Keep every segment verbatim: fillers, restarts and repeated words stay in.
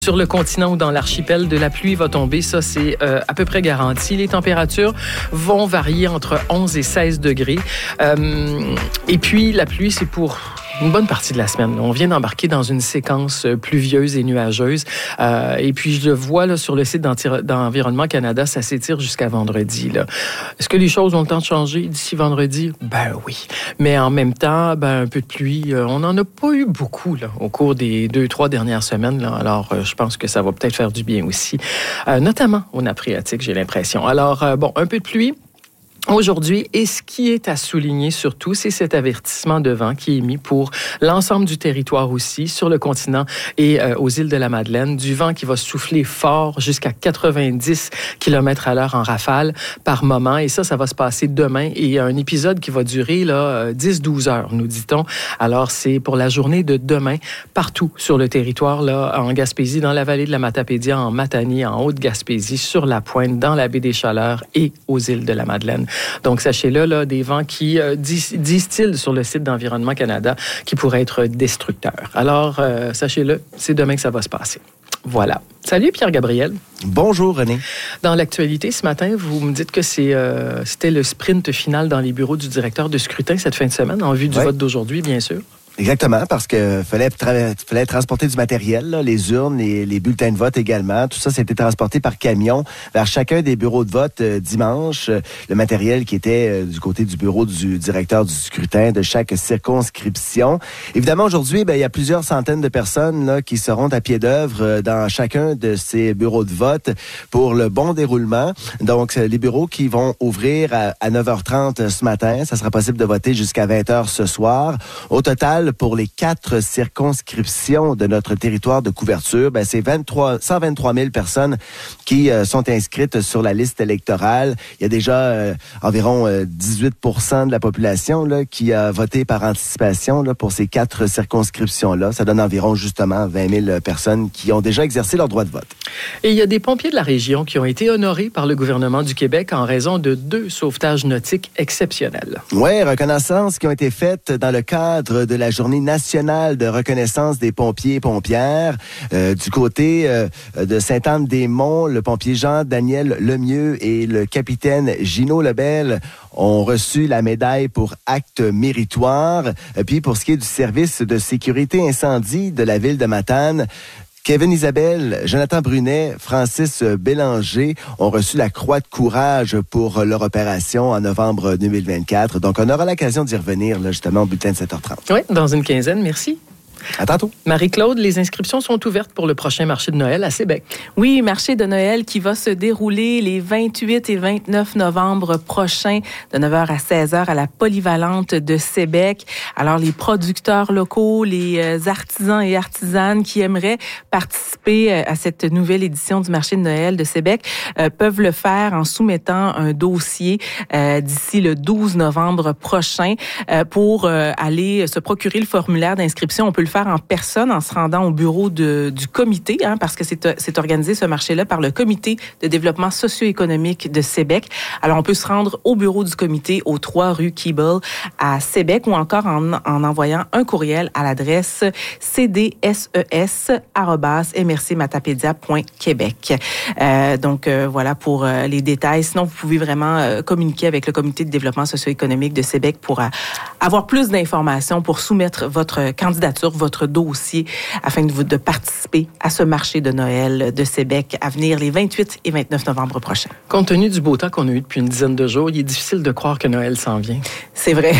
Sur le continent ou dans l'archipel, de la pluie va tomber, ça c'est euh, à peu près garanti. Les températures vont varier entre onze et seize degrés. Euh, et puis la pluie, c'est pour une bonne partie de la semaine. On vient d'embarquer dans une séquence pluvieuse et nuageuse. Euh, et puis je le vois là, sur le site d'Environnement Canada, ça s'étire jusqu'à vendredi. Là. Est-ce que les choses ont le temps de changer d'ici vendredi? Ben oui. Mais en même temps, ben, un peu de pluie, euh, on n'en a pas eu beaucoup là, au cours des deux, trois dernières semaines. Là. Alors, euh, je pense que ça va peut-être faire du bien aussi, euh, notamment au Napréatique, j'ai l'impression. Alors, euh, bon, un peu de pluie. Aujourd'hui, et ce qui est à souligner surtout, c'est cet avertissement de vent qui est mis pour l'ensemble du territoire aussi, sur le continent et euh, aux îles de la Madeleine. Du vent qui va souffler fort jusqu'à quatre-vingt-dix kilomètres à l'heure en rafale par moment. Et ça, ça va se passer demain. Et un épisode qui va durer là, dix à douze heures, nous dit-on. Alors, c'est pour la journée de demain, partout sur le territoire, là, en Gaspésie, dans la vallée de la Matapédia, en Matanie, en Haute-Gaspésie, sur la Pointe, dans la baie des Chaleurs et aux îles de la Madeleine. Donc, sachez-le, là, des vents qui, euh, disent-ils sur le site d'Environnement Canada, qui pourraient être destructeurs. Alors, euh, sachez-le, c'est demain que ça va se passer. Voilà. Salut Pierre-Gabriel. Bonjour René. Dans l'actualité ce matin, vous me dites que c'est, euh, c'était le sprint final dans les bureaux du directeur de scrutin cette fin de semaine, en vue du ouais. vote d'aujourd'hui, bien sûr. Exactement, parce que fallait, tra- fallait transporter du matériel, là, les urnes, les, les bulletins de vote également. Tout ça, c'était transporté par camion vers chacun des bureaux de vote euh, dimanche. Le matériel qui était euh, du côté du bureau du directeur du scrutin de chaque circonscription. Évidemment, aujourd'hui, ben, il y a plusieurs centaines de personnes là, qui seront à pied d'œuvre euh, dans chacun de ces bureaux de vote pour le bon déroulement. Donc, les bureaux qui vont ouvrir à, à neuf heures trente ce matin. Ça sera possible de voter jusqu'à vingt heures ce soir. Au total, pour les quatre circonscriptions de notre territoire de couverture, ben c'est vingt-trois, cent vingt-trois mille personnes qui euh, sont inscrites sur la liste électorale. Il y a déjà euh, environ euh, dix-huit pour cent de la population là, qui a voté par anticipation là, pour ces quatre circonscriptions-là. Ça donne environ justement vingt mille personnes qui ont déjà exercé leur droit de vote. Et il y a des pompiers de la région qui ont été honorés par le gouvernement du Québec en raison de deux sauvetages nautiques exceptionnels. Oui, reconnaissances qui ont été faites dans le cadre de la Journée nationale de reconnaissance des pompiers et pompières. Euh, du côté euh, de Sainte-Anne-des-Monts, le pompier Jean-Daniel Lemieux et le capitaine Gino Lebel ont reçu la médaille pour acte méritoire. Et puis, pour ce qui est du service de sécurité incendie de la ville de Matane, Kevin Isabelle, Jonathan Brunet, Francis Bélanger ont reçu la Croix de courage pour leur opération en novembre deux mille vingt-quatre. Donc, on aura l'occasion d'y revenir, là, justement, au bulletin de sept heures trente. Oui, dans une quinzaine. Merci. À tantôt. Marie-Claude, les inscriptions sont ouvertes pour le prochain marché de Noël à Sébec. Oui, marché de Noël qui va se dérouler les vingt-huit et vingt-neuf novembre prochains de neuf heures à seize heures à la polyvalente de Sébec. Alors, les producteurs locaux, les artisans et artisanes qui aimeraient participer à cette nouvelle édition du marché de Noël de Sébec euh, peuvent le faire en soumettant un dossier euh, d'ici le douze novembre prochain euh, pour euh, aller se procurer le formulaire d'inscription. On peut le faire en personne en se rendant au bureau de, du comité, hein, parce que c'est, c'est organisé ce marché-là par le comité de développement socio-économique de Sébec. Alors, on peut se rendre au bureau du comité au trois rue Keeble à Sébec ou encore en, en envoyant un courriel à l'adresse c d s e s arobase m r c matapédia point québec. Euh, donc, euh, voilà pour euh, les détails. Sinon, vous pouvez vraiment euh, communiquer avec le comité de développement socio-économique de Sébec pour euh, avoir plus d'informations, pour soumettre votre candidature, votre dossier afin de, vous, de participer à ce marché de Noël de Sébec à venir les vingt-huit et vingt-neuf novembre prochains. Compte tenu du beau temps qu'on a eu depuis une dizaine de jours, il est difficile de croire que Noël s'en vient. C'est vrai.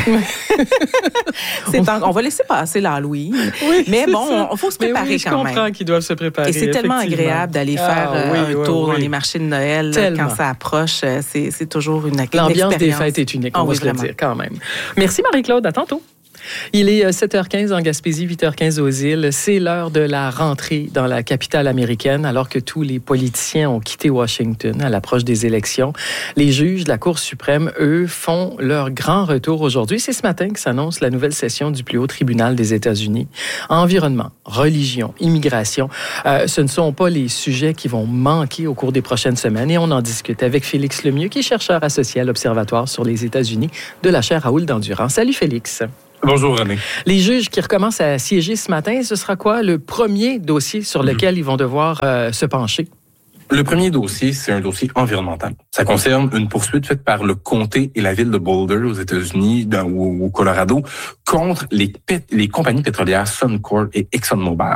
c'est en, on va laisser passer l'Halloween. Oui, mais bon, il faut se préparer oui, quand même. Je comprends qu'ils doivent se préparer. Et c'est tellement agréable d'aller faire ah, oui, euh, un oui, tour oui. dans les marchés de Noël là, quand ça approche. C'est, c'est toujours une, une L'ambiance expérience. Des fêtes est unique, on ah, va oui, se vraiment. le dire quand même. Merci Marie-Claude, à tantôt. Il est sept heures quinze en Gaspésie, huit heures quinze aux îles. C'est l'heure de la rentrée dans la capitale américaine, alors que tous les politiciens ont quitté Washington à l'approche des élections. Les juges de la Cour suprême, eux, font leur grand retour aujourd'hui. C'est ce matin que s'annonce la nouvelle session du plus haut tribunal des États-Unis. Environnement, religion, immigration, euh, ce ne sont pas les sujets qui vont manquer au cours des prochaines semaines. Et on en discute avec Félix Lemieux, qui est chercheur associé à l'Observatoire sur les États-Unis de la chaire Raoul d'Endurance. Salut Félix. Bonjour René. Les juges qui recommencent à siéger ce matin, ce sera quoi le premier dossier sur lequel mmh. ils vont devoir euh, se pencher? Le premier dossier, c'est un dossier environnemental. Ça concerne une poursuite faite par le comté et la ville de Boulder aux États-Unis, dans, au, au Colorado, contre les, pét- les compagnies pétrolières Suncor et ExxonMobil.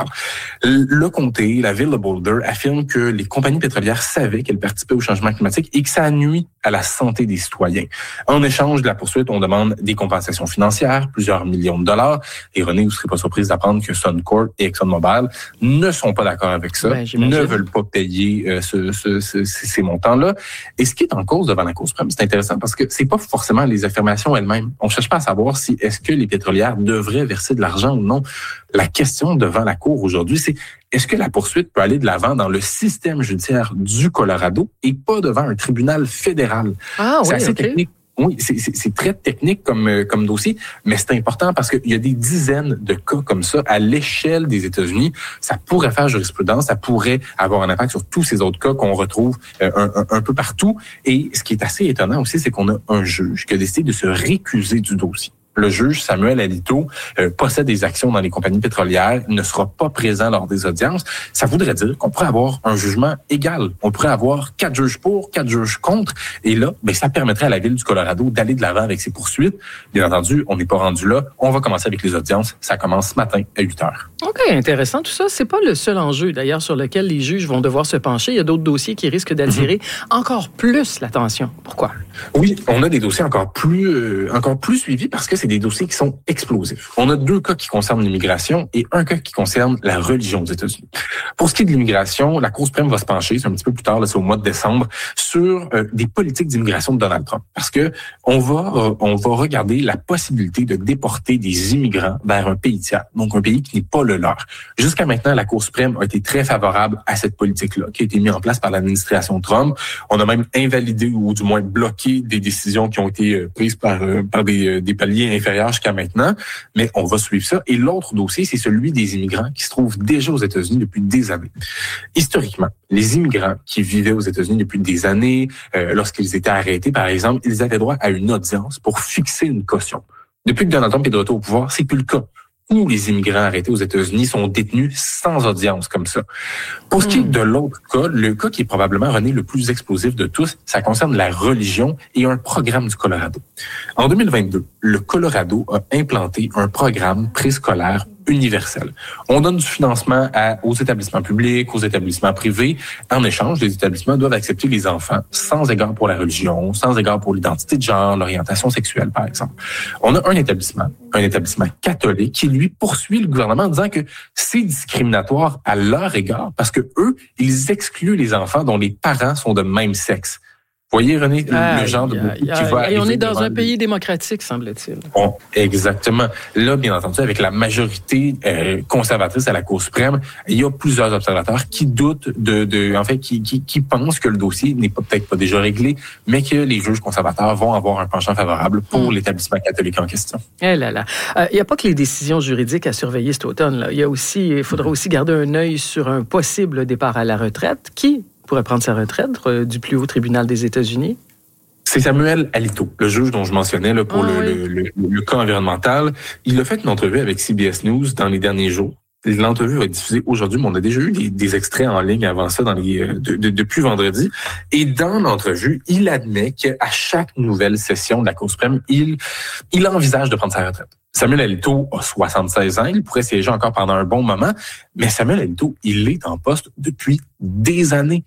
Le comté, la ville de Boulder, affirme que les compagnies pétrolières savaient qu'elles participaient au changement climatique et que ça nuit à la santé des citoyens. En échange de la poursuite, on demande des compensations financières, plusieurs millions de dollars. Et René, vous ne serez pas surprise d'apprendre que Suncor et ExxonMobil ne sont pas d'accord avec ça, ben, ne veulent pas payer euh, Ce, ce, ce, ces montants-là. Et ce qui est en cause devant la Cour suprême, c'est intéressant parce que c'est pas forcément les affirmations elles-mêmes. On cherche pas à savoir si est-ce que les pétrolières devraient verser de l'argent ou non. La question devant la Cour aujourd'hui, c'est est-ce que la poursuite peut aller de l'avant dans le système judiciaire du Colorado et pas devant un tribunal fédéral? Ah oui, c'est assez okay. technique. Oui, c'est, c'est, c'est très technique comme, comme dossier, mais c'est important parce qu'il y a des dizaines de cas comme ça à l'échelle des États-Unis. Ça pourrait faire jurisprudence, ça pourrait avoir un impact sur tous ces autres cas qu'on retrouve un, un, un peu partout. Et ce qui est assez étonnant aussi, c'est qu'on a un juge qui a décidé de se récuser du dossier. Le juge Samuel Alito euh, possède des actions dans les compagnies pétrolières, ne sera pas présent lors des audiences. Ça voudrait dire qu'on pourrait avoir un jugement égal. On pourrait avoir quatre juges pour, quatre juges contre. Et là, ben, ça permettrait à la ville du Colorado d'aller de l'avant avec ses poursuites. Bien entendu, on n'est pas rendu là. On va commencer avec les audiences. Ça commence ce matin à huit heures. OK, intéressant. Tout ça, c'est pas le seul enjeu, d'ailleurs, sur lequel les juges vont devoir se pencher. Il y a d'autres dossiers qui risquent d'attirer mm-hmm. encore plus l'attention. Pourquoi? Oui, on a des dossiers encore plus, euh, encore plus suivis parce que c'est des dossiers qui sont explosifs. On a deux cas qui concernent l'immigration et un cas qui concerne la religion aux États-Unis. Pour ce qui est de l'immigration, la Cour suprême va se pencher, c'est un petit peu plus tard, là, c'est au mois de décembre, sur euh, des politiques d'immigration de Donald Trump. Parce que on va, euh, on va regarder la possibilité de déporter des immigrants vers un pays tiers, donc un pays qui n'est pas le leur. Jusqu'à maintenant, la Cour suprême a été très favorable à cette politique-là, qui a été mise en place par l'administration Trump. On a même invalidé ou du moins bloqué des décisions qui ont été prises par, euh, par des, des paliers inférieurs jusqu'à maintenant, mais on va suivre ça. Et l'autre dossier, c'est celui des immigrants qui se trouvent déjà aux États-Unis depuis des années. Historiquement, les immigrants qui vivaient aux États-Unis depuis des années, euh, lorsqu'ils étaient arrêtés, par exemple, ils avaient droit à une audience pour fixer une caution. Depuis que Donald Trump est de retour au pouvoir, c'est plus le cas. Où les immigrants arrêtés aux États-Unis sont détenus sans audience comme ça. Pour ce qui est de l'autre cas, le cas qui est probablement, René, le plus explosif de tous, ça concerne la religion et un programme du Colorado. En deux mille vingt-deux, le Colorado a implanté un programme préscolaire universel. On donne du financement à, aux établissements publics, aux établissements privés. En échange, les établissements doivent accepter les enfants sans égard pour la religion, sans égard pour l'identité de genre, l'orientation sexuelle, par exemple. On a un établissement, un établissement catholique, qui lui poursuit le gouvernement en disant que c'est discriminatoire à leur égard parce que eux, ils excluent les enfants dont les parents sont de même sexe. Vous voyez, René, aïe, le genre de aïe, qui aïe, va et on est dans un les... pays démocratique, semble-t-il. Bon, exactement. Là, bien entendu, avec la majorité euh, conservatrice à la Cour suprême, il y a plusieurs observateurs qui doutent de, de en fait, qui, qui, qui pensent que le dossier n'est pas, peut-être pas déjà réglé, mais que les juges conservateurs vont avoir un penchant favorable pour mmh. l'établissement catholique en question. Eh là là. Euh, il n'y a pas que les décisions juridiques à surveiller cet automne. Là. Il y a aussi, il faudra aussi garder un œil sur un possible départ à la retraite. Qui pourrait prendre sa retraite euh, du plus haut tribunal des États-Unis? C'est Samuel Alito, le juge dont je mentionnais là, pour ah, le, oui. le, le, le cas environnemental. Il a fait une entrevue avec C B S News dans les derniers jours. L'entrevue va être diffusée aujourd'hui, mais on a déjà eu des, des extraits en ligne avant ça, dans les, de, de, depuis vendredi. Et dans l'entrevue, il admet qu'à chaque nouvelle session de la Cour suprême, il, il envisage de prendre sa retraite. Samuel Alito a soixante-seize ans, il pourrait siéger encore pendant un bon moment, mais Samuel Alito, il est en poste depuis des années.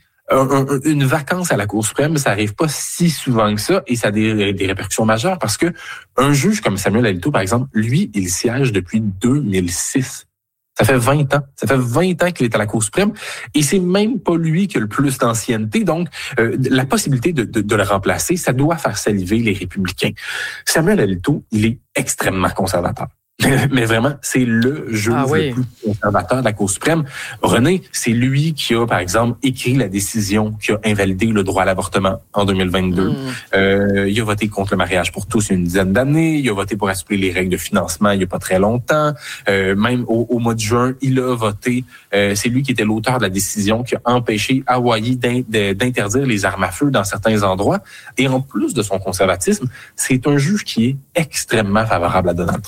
Une vacance à la Cour suprême, ça arrive pas si souvent que ça et ça a des, des répercussions majeures parce que un juge comme Samuel Alito, par exemple, lui, il siège depuis deux mille six. Ça fait vingt ans. Ça fait vingt ans qu'il est à la Cour suprême et c'est même pas lui qui a le plus d'ancienneté. Donc, euh, la possibilité de, de, de le remplacer, ça doit faire saliver les républicains. Samuel Alito, il est extrêmement conservateur. Mais vraiment, c'est le juge ah oui. le plus conservateur de la Cour suprême. René, c'est lui qui a, par exemple, écrit la décision qui a invalidé le droit à l'avortement en deux mille vingt-deux. Mm. Euh, il a voté contre le mariage pour tous il y a une dizaine d'années. Il a voté pour assouplir les règles de financement il n'y a pas très longtemps. Euh, même au, au mois de juin, il a voté. Euh, c'est lui qui était l'auteur de la décision qui a empêché Hawaï d'in, d'interdire les armes à feu dans certains endroits. Et en plus de son conservatisme, c'est un juge qui est extrêmement favorable à Donald Trump.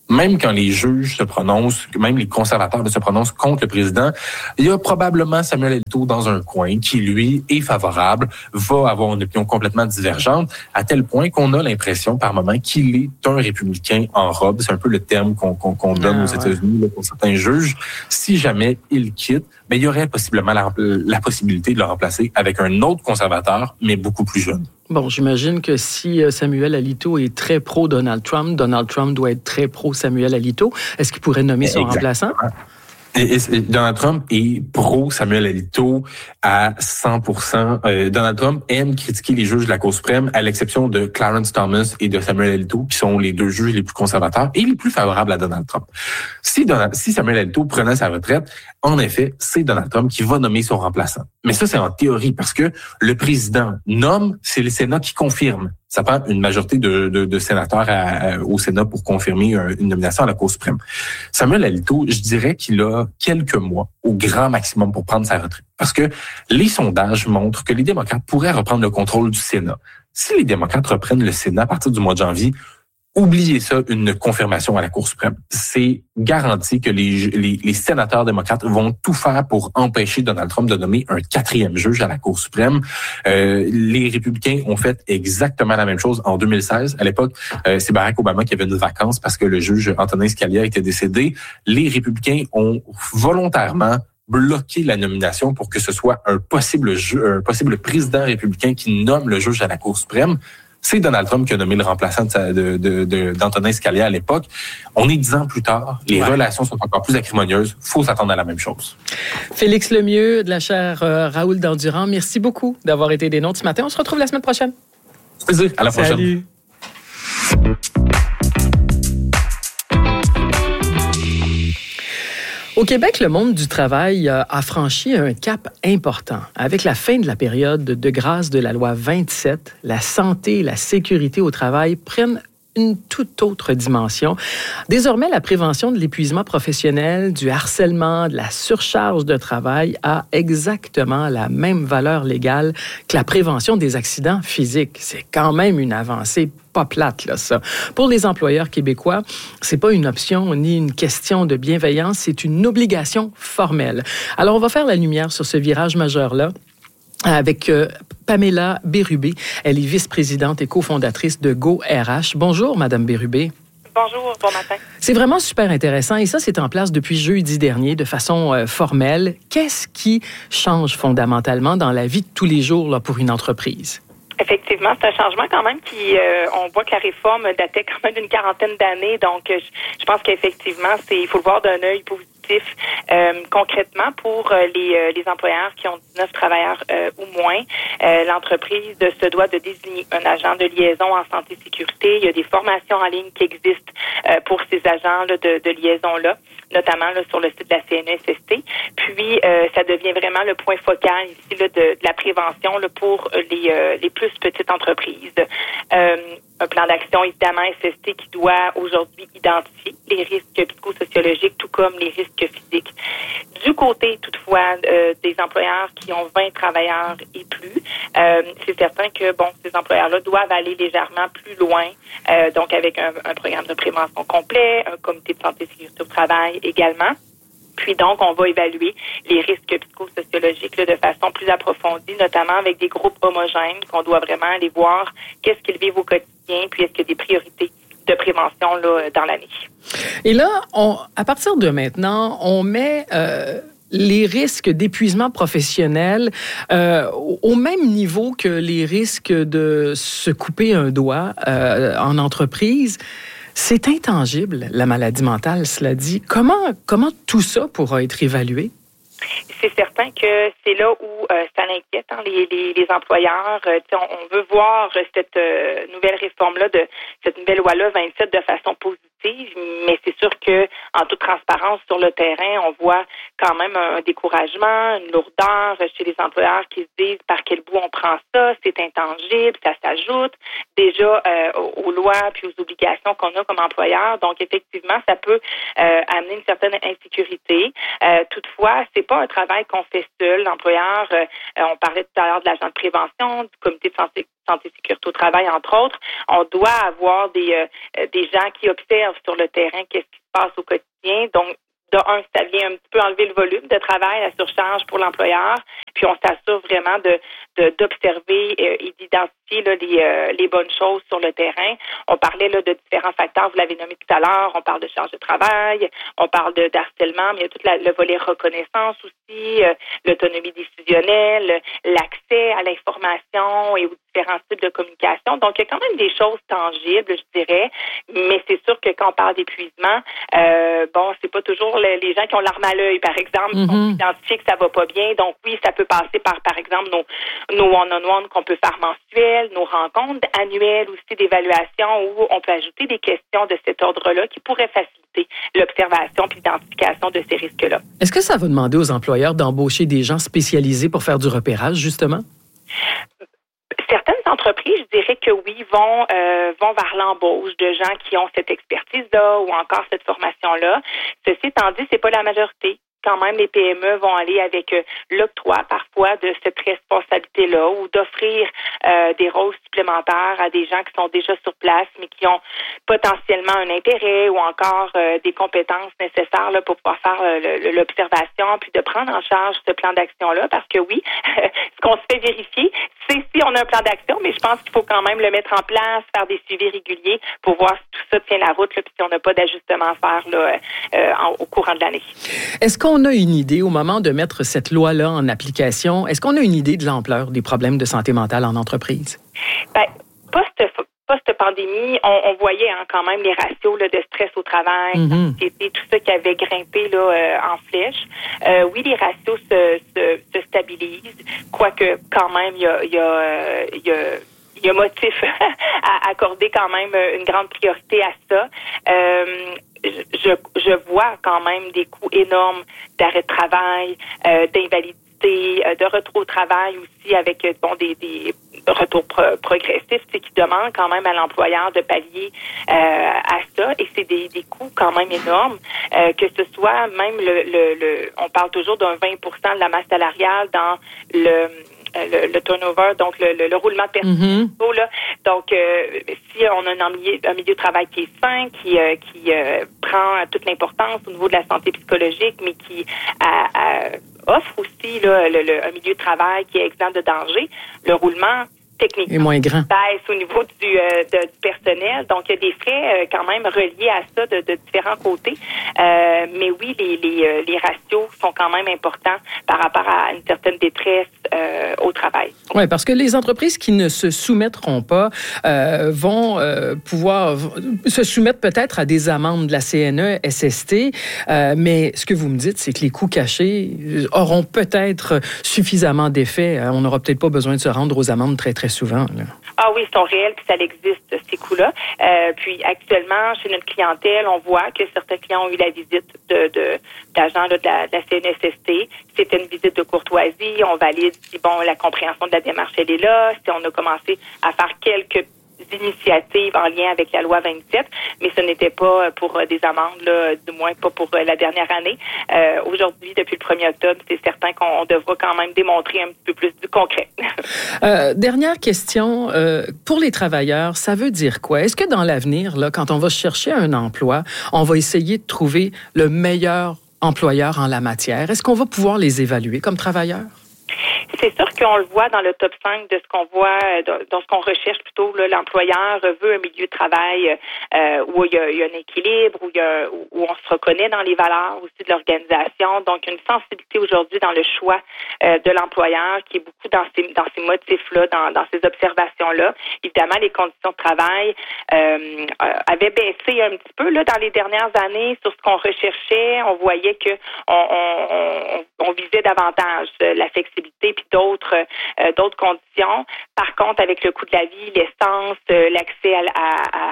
Même quand les juges se prononcent, même les conservateurs se prononcent contre le président, il y a probablement Samuel Alito dans un coin qui, lui, est favorable, va avoir une opinion complètement divergente, à tel point qu'on a l'impression par moment qu'il est un républicain en robe. C'est un peu le terme qu'on, qu'on, qu'on donne ah, aux ouais. États-Unis là, pour certains juges. Si jamais il quitte, mais il y aurait possiblement la, la possibilité de le remplacer avec un autre conservateur, mais beaucoup plus jeune. Bon, j'imagine que si Samuel Alito est très pro-Donald Trump, Donald Trump doit être très pro-Samuel Alito. Est-ce qu'il pourrait nommer son Exactement. remplaçant? Et, et, Donald Trump est pro-Samuel Alito à cent pour cent. Euh, Donald Trump aime critiquer les juges de la Cour suprême, à l'exception de Clarence Thomas et de Samuel Alito, qui sont les deux juges les plus conservateurs et les plus favorables à Donald Trump. Si, Donald, si Samuel Alito prenait sa retraite, en effet, c'est Donald Trump qui va nommer son remplaçant. Mais ça, c'est en théorie, parce que le président nomme, c'est le Sénat qui confirme. Ça prend une majorité de, de, de sénateurs à, à, au Sénat pour confirmer une nomination à la Cour suprême. Samuel Alito, je dirais qu'il a quelques mois au grand maximum pour prendre sa retraite. Parce que les sondages montrent que les démocrates pourraient reprendre le contrôle du Sénat. Si les démocrates reprennent le Sénat à partir du mois de janvier, oubliez ça, une confirmation à la Cour suprême. C'est garanti que les, les, les sénateurs démocrates vont tout faire pour empêcher Donald Trump de nommer un quatrième juge à la Cour suprême. Euh, les républicains ont fait exactement la même chose en deux mille seize. À l'époque, euh, c'est Barack Obama qui avait une vacance parce que le juge Antonin Scalia était décédé. Les républicains ont volontairement bloqué la nomination pour que ce soit un possible, ju- un possible président républicain qui nomme le juge à la Cour suprême. C'est Donald Trump qui a nommé le remplaçant de, de, de, de, d'Antonin Scalia à l'époque. On est dix ans plus tard. Les ouais. relations sont encore plus acrimonieuses. Il faut s'attendre à la même chose. Félix Lemieux de la chaire euh, Raoul Dandurand, merci beaucoup d'avoir été des nôtres ce matin. On se retrouve la semaine prochaine. Plaisir. À la prochaine. Salut. Au Québec, le monde du travail a franchi un cap important. Avec la fin de la période de grâce de la loi vingt-sept, la santé et la sécurité au travail prennent une toute autre dimension. Désormais, la prévention de l'épuisement professionnel, du harcèlement, de la surcharge de travail a exactement la même valeur légale que la prévention des accidents physiques. C'est quand même une avancée pas plate, là, ça. Pour les employeurs québécois, c'est pas une option ni une question de bienveillance, c'est une obligation formelle. Alors, on va faire la lumière sur ce virage majeur-là avec euh, Pamela Bérubé. Elle est vice-présidente et cofondatrice de Go R H. Bonjour, Madame Bérubé. Bonjour, bon matin. C'est vraiment super intéressant et ça, c'est en place depuis jeudi dernier de façon euh, formelle. Qu'est-ce qui change fondamentalement dans la vie de tous les jours là, pour une entreprise? Effectivement, c'est un changement quand même qui, euh, on voit que la réforme datait quand même d'une quarantaine d'années, donc je, je pense qu'effectivement, c'est, il faut le voir d'un œil positif. Euh, concrètement, pour euh, les, euh, les employeurs qui ont dix-neuf travailleurs euh, ou moins, euh, l'entreprise se doit de désigner un agent de liaison en santé et sécurité. Il y a des formations en ligne qui existent euh, pour ces agents là, de, de liaison-là, notamment là, sur le site de la C N E S S T. Puis, euh, ça devient vraiment le point focal ici là, de, de la prévention là, pour les, euh, les plus petites entreprises. Euh, un plan d'action, évidemment, S S T qui doit aujourd'hui identifier les risques psychosociologiques, tout comme les risques physiques. Du côté, toutefois, euh, des employeurs qui ont vingt travailleurs et plus, euh, c'est certain que, bon, ces employeurs-là doivent aller légèrement plus loin, euh, donc avec un, un programme de prévention complet, un comité de santé et sécurité au travail également. Puis donc, on va évaluer les risques psychosociologiques là, de façon plus approfondie, notamment avec des groupes homogènes qu'on doit vraiment aller voir qu'est-ce qu'ils vivent au quotidien, puis est-ce qu'il y a des priorités de prévention là, dans l'année. Et là, on, à partir de maintenant, on met euh, les risques d'épuisement professionnel euh, au même niveau que les risques de se couper un doigt euh, en entreprise. C'est intangible, la maladie mentale, cela dit. Comment, comment tout ça pourra être évalué? C'est certain que c'est là où euh, ça l'inquiète, hein, les, les, les employeurs. Euh, on, on veut voir cette euh, nouvelle réforme-là, de cette nouvelle loi-là vingt-sept de façon positive, mais c'est sûr que en toute transparence sur le terrain, on voit quand même un découragement, une lourdeur chez les employeurs qui se disent par quel bout on prend ça, c'est intangible, ça s'ajoute déjà euh, aux, aux lois puis aux obligations qu'on a comme employeur. Donc effectivement, ça peut euh, amener une certaine insécurité. Euh, toutefois, c'est pas un travail qu'on fait seul. L'employeur, euh, on parlait tout à l'heure de l'agent de prévention, du comité de santé, santé et sécurité au travail, entre autres. On doit avoir des, euh, des gens qui observent sur le terrain qu'est-ce qui se passe au quotidien. Donc, de un, ça vient un petit peu enlever le volume de travail, la surcharge pour l'employeur. Puis on s'assure vraiment de, de d'observer euh, et d'identifier là, les, euh, les bonnes choses sur le terrain. On parlait là, de différents facteurs, vous l'avez nommé tout à l'heure. On parle de charge de travail, on parle de d'harcèlement, mais il y a tout la, le volet reconnaissance aussi, euh, l'autonomie décisionnelle, l'accès à l'information et aux différents types de communication. Donc, il y a quand même des choses tangibles, je dirais, mais c'est sûr que quand on parle d'épuisement, euh, bon, c'est pas toujours le, les gens qui ont l'arme à l'œil, par exemple, mm-hmm. qui ont identifié que ça va pas bien. Donc, oui, ça peut passer par, par exemple, nos, nos one-on-one qu'on peut faire mensuels, nos rencontres annuelles aussi d'évaluation où on peut ajouter des questions de cet ordre-là qui pourraient faciliter l'observation puis l'identification de ces risques-là. Est-ce que ça va demander aux employeurs d'embaucher des gens spécialisés pour faire du repérage, justement? Certaines entreprises, je dirais que oui, vont euh, vont vers l'embauche de gens qui ont cette expertise-là ou encore cette formation-là. Ceci étant dit, c'est pas la majorité. Quand même, les P M E vont aller avec euh, l'octroi parfois de cette responsabilité-là ou d'offrir euh, des rôles supplémentaires à des gens qui sont déjà sur place mais qui ont potentiellement un intérêt ou encore euh, des compétences nécessaires là, pour pouvoir faire euh, l'observation puis de prendre en charge ce plan d'action-là parce que oui, ce qu'on se fait vérifier, c'est si on a un plan d'action, mais je pense qu'il faut quand même le mettre en place, faire des suivis réguliers pour voir si tout ça tient la route là, puis si on n'a pas d'ajustement à faire là, euh, en, au courant de l'année. Est-ce qu'on On a une idée, au moment de mettre cette loi-là en application, est-ce qu'on a une idée de l'ampleur des problèmes de santé mentale en entreprise? Bien, post, post-pandémie, on, on voyait hein, quand même les ratios là, de stress au travail, mm-hmm. tout ça qui avait grimpé là, euh, en flèche. Euh, oui, les ratios se, se, se stabilisent, quoique quand même, il y a... Y a, y a Il y a motif à accorder quand même une grande priorité à ça. Euh, je, je vois quand même des coûts énormes d'arrêt de travail, euh, d'invalidité, de retour au travail aussi avec bon des, des retours pro- progressifs qui demandent quand même à l'employeur de pallier euh, à ça. Et c'est des, des coûts quand même énormes, euh, que ce soit même le, le, le on parle toujours d'un vingt pour cent de la masse salariale dans le Le, le turnover, donc le, le, le roulement de personnel. Mm-hmm. Là. Donc, euh, si on a un milieu, un milieu de travail qui est sain, qui, euh, qui euh, prend toute l'importance au niveau de la santé psychologique, mais qui a, a, offre aussi là, le, le, un milieu de travail qui est exempt de danger, le roulement techniquement est moins grand. Baisse au niveau du, euh, de, du personnel. Donc, il y a des frais euh, quand même reliés à ça de, de différents côtés. Euh, mais oui, les, les, euh, les ratios sont quand même importants par rapport à une certaine détresse euh, au travail. Oui, parce que les entreprises qui ne se soumettront pas euh, vont euh, pouvoir se soumettre peut-être à des amendes de la C N E, S S T, euh, mais ce que vous me dites, c'est que les coûts cachés auront peut-être suffisamment d'effet. On n'aura peut-être pas besoin de se rendre aux amendes très, très souvent. Là. Ah oui, ils sont réels, puis ça existe, ces coûts-là. Euh, puis actuellement, chez notre clientèle, on voit que certains clients ont eu la visite de, de d'agents là, de, la, de la C N S S T. C'était une visite de courtoisie. On valide si bon la compréhension de la démarche, elle est là. Si on a commencé à faire quelques initiatives en lien avec la loi vingt-sept, mais ce n'était pas pour des amendes, là, du moins pas pour la dernière année. Euh, aujourd'hui, depuis le premier octobre, c'est certain qu'on devra quand même démontrer un petit peu plus du concret. euh, dernière question, euh, pour les travailleurs, ça veut dire quoi? Est-ce que dans l'avenir, là, quand on va chercher un emploi, on va essayer de trouver le meilleur employeur en la matière? Est-ce qu'on va pouvoir les évaluer comme travailleurs? C'est sûr qu'on le voit dans le top cinq de ce qu'on voit, dans ce qu'on recherche plutôt. Là, l'employeur veut un milieu de travail euh, où il y, a, il y a un équilibre, où, il y a, où on se reconnaît dans les valeurs aussi de l'organisation. Donc, une sensibilité aujourd'hui dans le choix euh, de l'employeur qui est beaucoup dans ces, dans ces motifs-là, dans, dans ces observations-là. Évidemment, les conditions de travail euh, avaient baissé un petit peu là dans les dernières années sur ce qu'on recherchait. On voyait que on, on, on visait davantage la flexibilité puis d'autres euh, d'autres conditions. Par contre, avec le coût de la vie, l'essence, euh, l'accès à, à,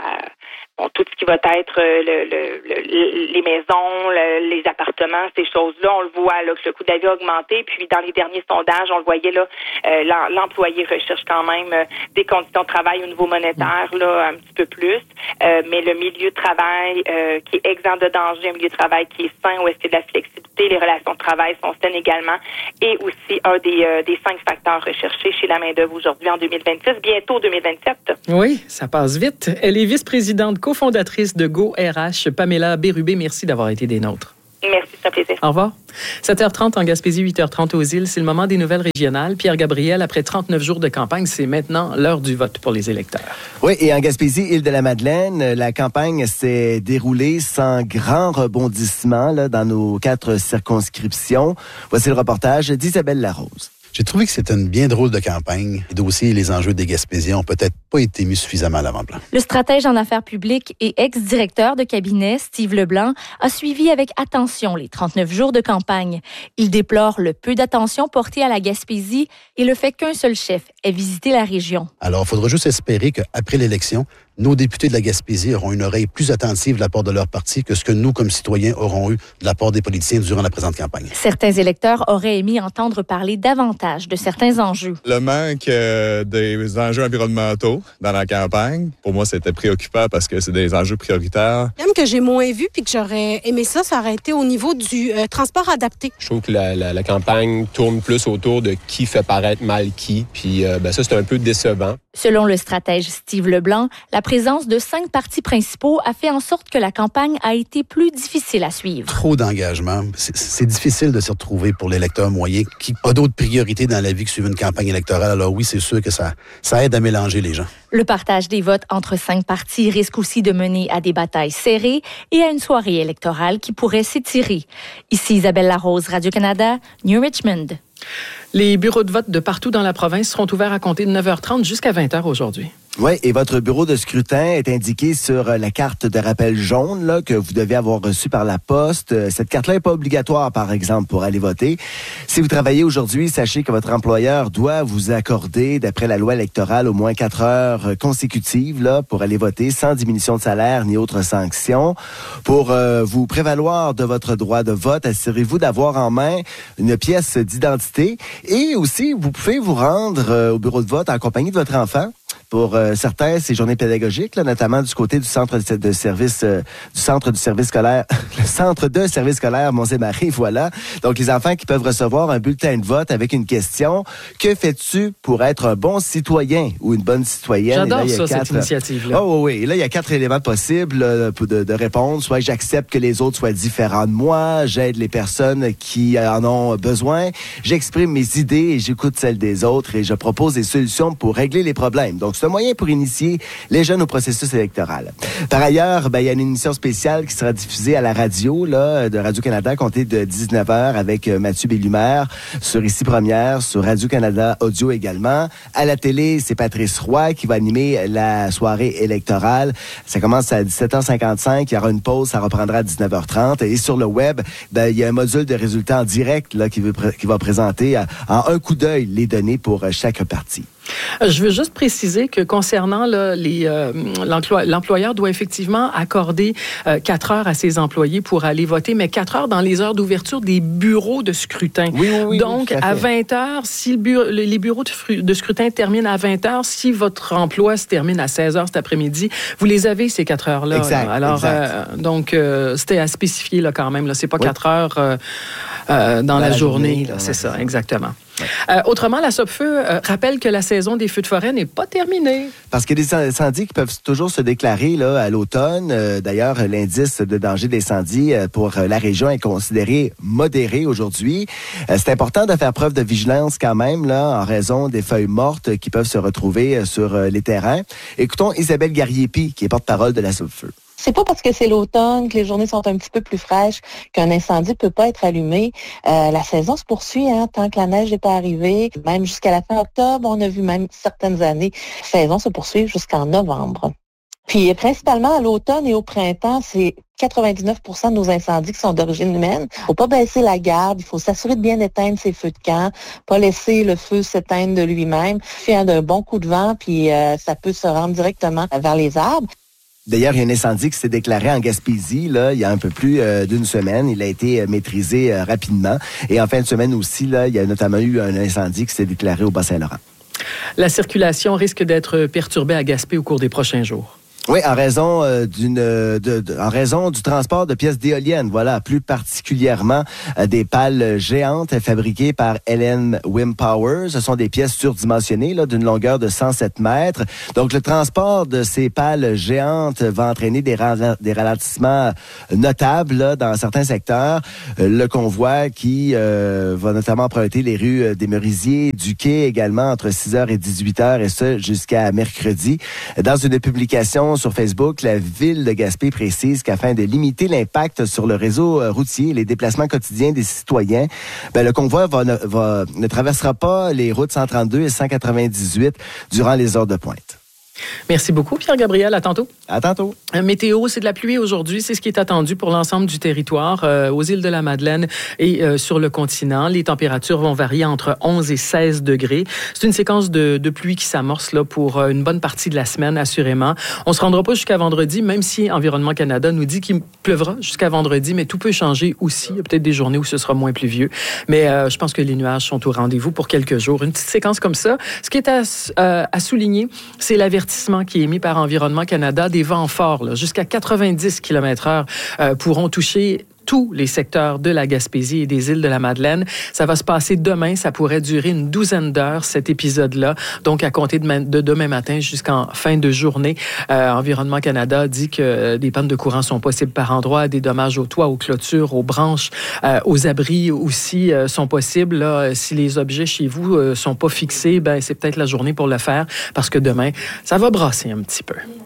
bon, tout ce qui va être euh, le, le, le, les maisons, le, les appartements, ces choses-là, on le voit là, que le coût de la vie a augmenté. Puis dans les derniers sondages, on le voyait là, euh, l'employé recherche quand même euh, des conditions de travail au niveau monétaire là un petit peu plus, euh, mais le milieu de travail euh, qui est exempt de danger, un milieu de travail qui est sain, où est-ce qu'il y a de la flexibilité, les relations de travail sont saines également, et aussi un des euh, des cinq facteurs recherchés chez la main-d'œuvre aujourd'hui en deux mille vingt-six, bientôt deux mille vingt-sept. Oui, ça passe vite. Elle est vice-présidente cofondatrice de Go R H. Pamela Bérubé, merci d'avoir été des nôtres. Merci, c'est un plaisir. Au revoir. sept heures trente en Gaspésie, huit heures trente aux îles. C'est le moment des nouvelles régionales. Pierre Gabriel, après trente-neuf jours de campagne, c'est maintenant l'heure du vote pour les électeurs. Oui, et en Gaspésie, Île-de-la-Madeleine, la campagne s'est déroulée sans grand rebondissement là, dans nos quatre circonscriptions. Voici le reportage d'Isabelle Larose. J'ai trouvé que c'était une bien drôle de campagne. Les dossiers et les enjeux des Gaspésiens ont peut-être pas été mis suffisamment à l'avant-plan. Le stratège en affaires publiques et ex-directeur de cabinet, Steve Leblanc, a suivi avec attention les trente-neuf jours de campagne. Il déplore le peu d'attention portée à la Gaspésie et le fait qu'un seul chef ait visité la région. Alors, il faudra juste espérer qu'après l'élection, nos députés de la Gaspésie auront une oreille plus attentive de la part de leur parti que ce que nous, comme citoyens, aurons eu de la part des politiciens durant la présente campagne. Certains électeurs auraient aimé entendre parler davantage de certains enjeux. Le manque euh, des enjeux environnementaux dans la campagne, pour moi, c'était préoccupant parce que c'est des enjeux prioritaires. Même que j'ai moins vu puis que j'aurais aimé ça, ça aurait été au niveau du euh, transport adapté. Je trouve que la, la, la campagne tourne plus autour de qui fait paraître mal qui, puis euh, ben ça, c'est un peu décevant. Selon le stratège Steve Leblanc, la présence de cinq partis principaux a fait en sorte que la campagne a été plus difficile à suivre. Trop d'engagement. C'est, c'est difficile de se retrouver pour l'électeur moyen qui a d'autres priorités dans la vie que suivre une campagne électorale. Alors oui, c'est sûr que ça, ça aide à mélanger les gens. Le partage des votes entre cinq partis risque aussi de mener à des batailles serrées et à une soirée électorale qui pourrait s'étirer. Ici Isabelle Larose, Radio-Canada, New Richmond. Les bureaux de vote de partout dans la province seront ouverts à compter de neuf heures trente jusqu'à vingt heures aujourd'hui. Oui, et votre bureau de scrutin est indiqué sur la carte de rappel jaune là, que vous devez avoir reçue par la poste. Cette carte-là n'est pas obligatoire, par exemple, pour aller voter. Si vous travaillez aujourd'hui, sachez que votre employeur doit vous accorder, d'après la loi électorale, au moins quatre heures consécutives là, pour aller voter sans diminution de salaire ni autre sanction. Pour euh, vous prévaloir de votre droit de vote, assurez-vous d'avoir en main une pièce d'identité. Et aussi, vous pouvez vous rendre euh, au bureau de vote en compagnie de votre enfant. Pour euh, certains, c'est journées pédagogiques, là, notamment du côté du centre de, de service, euh, du centre du service scolaire, le centre de service scolaire Montsé-Marie, voilà. Donc, les enfants qui peuvent recevoir un bulletin de vote avec une question. Que fais-tu pour être un bon citoyen ou une bonne citoyenne? J'adore là, ça, quatre... cette initiative-là. Oh, oui, oui. Et là, il y a quatre éléments possibles là, de, de répondre. Soit j'accepte que les autres soient différents de moi, j'aide les personnes qui en ont besoin, j'exprime mes idées et j'écoute celles des autres et je propose des solutions pour régler les problèmes. Donc, c'est un moyen pour initier les jeunes au processus électoral. Par ailleurs, ben, il y a une émission spéciale qui sera diffusée à la radio là, de Radio-Canada à compter de dix-neuf heures avec euh, Mathieu Bellumère sur Ici Première, sur Radio-Canada Audio également. À la télé, c'est Patrice Roy qui va animer la soirée électorale. Ça commence à dix-sept heures cinquante-cinq. Il y aura une pause, ça reprendra à dix-neuf heures trente. Et sur le web, ben, il y a un module de résultats en direct là, qui, veut, qui va présenter euh, en un coup d'œil les données pour euh, chaque parti. Je veux juste préciser que concernant là, les, euh, l'emploi, l'employeur doit effectivement accorder euh, quatre heures à ses employés pour aller voter, mais quatre heures dans les heures d'ouverture des bureaux de scrutin. Oui, oui, oui. Donc, oui, à vingt heures, si le bureau, les bureaux de, fru, de scrutin terminent à vingt heures, si votre emploi se termine à seize heures cet après-midi, vous les avez ces quatre heures-là. Exact. Là. Alors, exact. Euh, donc, euh, c'était à spécifier là, quand même. Là. C'est pas oui. quatre heures euh, euh, dans, dans la, la journée. journée là, c'est ouais, ça, exactement. Ouais. Euh, autrement, la Sopfeu euh, rappelle que la saison des feux de forêt n'est pas terminée. Parce qu'il y a des incendies qui peuvent toujours se déclarer là, à l'automne. Euh, d'ailleurs, l'indice de danger d'incendie euh, pour euh, la région est considéré modéré aujourd'hui. Euh, c'est important de faire preuve de vigilance quand même là, en raison des feuilles mortes qui peuvent se retrouver euh, sur euh, les terrains. Écoutons Isabelle Garriépi, qui est porte-parole de la Sopfeu. C'est pas parce que c'est l'automne, que les journées sont un petit peu plus fraîches, qu'un incendie peut pas être allumé. Euh, la saison se poursuit, hein, tant que la neige n'est pas arrivée. Même jusqu'à la fin octobre, on a vu même certaines années, la saison se poursuit jusqu'en novembre. Puis principalement à l'automne et au printemps, c'est quatre-vingt-dix-neuf pour cent de nos incendies qui sont d'origine humaine. Il ne faut pas baisser la garde, il faut s'assurer de bien éteindre ses feux de camp, pas laisser le feu s'éteindre de lui-même. Faire d'un bon coup de vent, puis euh, ça peut se rendre directement vers les arbres. D'ailleurs, il y a un incendie qui s'est déclaré en Gaspésie, là, il y a un peu plus euh, d'une semaine. Il a été euh, maîtrisé euh, rapidement. Et en fin de semaine aussi, là, il y a notamment eu un incendie qui s'est déclaré au Bas-Saint-Laurent. La circulation risque d'être perturbée à Gaspé au cours des prochains jours. Oui, en raison euh, d'une, de, de, en raison du transport de pièces d'éoliennes, voilà, plus particulièrement euh, des pales géantes fabriquées par L N Wind Power. Ce sont des pièces surdimensionnées, là, d'une longueur de cent sept mètres. Donc, le transport de ces pales géantes va entraîner des, rala- des ralentissements notables là, dans certains secteurs. Euh, le convoi qui euh, va notamment emprunter les rues des Merisiers, du Quai également entre six heures et dix-huit heures, et ce jusqu'à mercredi. Dans une publication sur Facebook, la ville de Gaspé précise qu'afin de limiter l'impact sur le réseau routier et les déplacements quotidiens des citoyens, ben, le convoi va, ne, va, ne traversera pas les routes cent trente-deux et cent quatre-vingt-dix-huit durant les heures de pointe. Merci beaucoup, Pierre-Gabriel. À tantôt. À tantôt. Météo, c'est de la pluie aujourd'hui. C'est ce qui est attendu pour l'ensemble du territoire, euh, aux îles de la Madeleine et euh, sur le continent. Les températures vont varier entre onze et seize degrés. C'est une séquence de, de pluie qui s'amorce là pour euh, une bonne partie de la semaine, assurément. On ne se rendra pas jusqu'à vendredi, même si Environnement Canada nous dit qu'il pleuvra jusqu'à vendredi, mais tout peut changer aussi. Il y a peut-être des journées où ce sera moins pluvieux. Mais euh, je pense que les nuages sont au rendez-vous pour quelques jours. Une petite séquence comme ça. Ce qui est à, euh, à souligner, c'est l'avertissement qui est émis par Environnement Canada. Des vents forts, là, jusqu'à quatre-vingt-dix kilomètres heure, euh, pourront toucher tous les secteurs de la Gaspésie et des îles de la Madeleine. Ça va se passer demain. Ça pourrait durer une douzaine d'heures, cet épisode-là. Donc, à compter de, de demain matin jusqu'en fin de journée, euh, Environnement Canada dit que des pannes de courant sont possibles par endroits, des dommages aux toits, aux clôtures, aux branches, euh, aux abris aussi euh, sont possibles. Là, si les objets chez vous euh, sont pas fixés, ben c'est peut-être la journée pour le faire parce que demain, ça va brasser un petit peu.